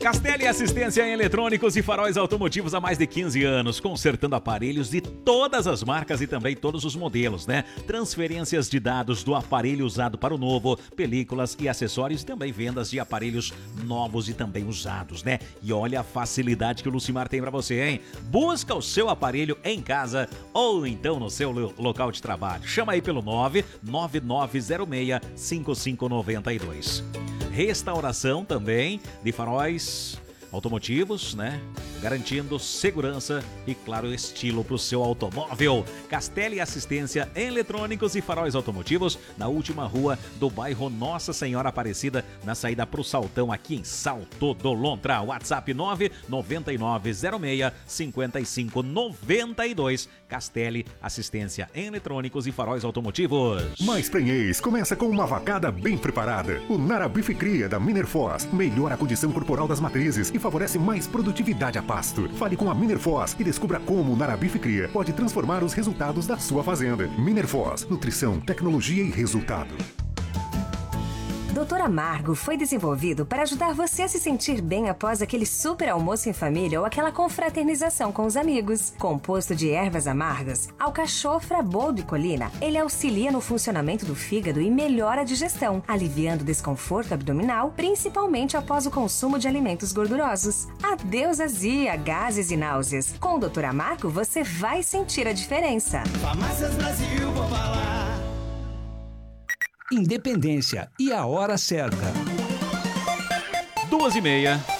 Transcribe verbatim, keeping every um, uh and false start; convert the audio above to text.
Castelli Assistência em Eletrônicos e Faróis Automotivos há mais de quinze anos, consertando aparelhos de todas as marcas e também todos os modelos, né? Transferências de dados do aparelho usado para o novo, películas e acessórios e também vendas de aparelhos novos e também usados, né? E olha a facilidade que o Lucimar tem para você, hein? Busca o seu aparelho em casa ou então no seu lo- local de trabalho. Chama aí pelo nove nove nove zero seis cinco cinco nove dois. Restauração também de faróis automotivos, né? Garantindo segurança e, claro, estilo para o seu automóvel. Castelli Assistência em Eletrônicos e Faróis Automotivos, na última rua do bairro Nossa Senhora Aparecida, na saída para o Saltão, aqui em Salto do Lontra. WhatsApp nove nove nove zero seis cinco cinco nove dois. Castelli Assistência em Eletrônicos e Faróis Automotivos. Mais prenhez começa com uma vacada bem preparada. O Nara Beef Cria da Minerfoz melhora a condição corporal das matrizes e favorece mais produtividade a pasto. Fale com a Minerfoz e descubra como o Nara Beef Cria pode transformar os resultados da sua fazenda. Minerfoz, nutrição, tecnologia e resultado. Doutor Amargo foi desenvolvido para ajudar você a se sentir bem após aquele super almoço em família ou aquela confraternização com os amigos. Composto de ervas amargas, alcachofra, boldo e colina, ele auxilia no funcionamento do fígado e melhora a digestão, aliviando o desconforto abdominal, principalmente após o consumo de alimentos gordurosos. Adeus azia, gases e náuseas. Com o doutor Amargo você vai sentir a diferença. Farmácias Brasil, vou falar. Independência e a hora certa. Duas e meia.